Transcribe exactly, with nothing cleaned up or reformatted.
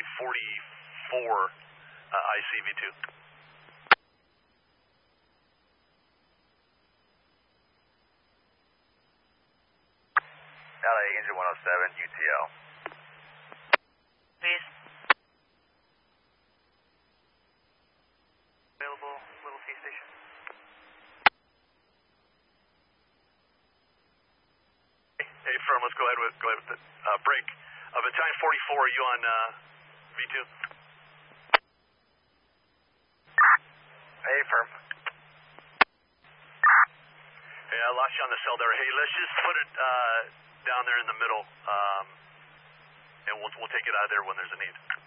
forty-four, uh, I C V two. L A engine one oh seven, U T L. Please. Available, Little T Station. Hey, firm, let's go ahead with, go ahead with the uh, break. Uh, Battalion forty-four, are you on uh, V two? Hey, firm. Hey, I lost you on the cell there. Hey, let's just put it uh, down there in the middle, um, and we'll, we'll take it out of there when there's a need.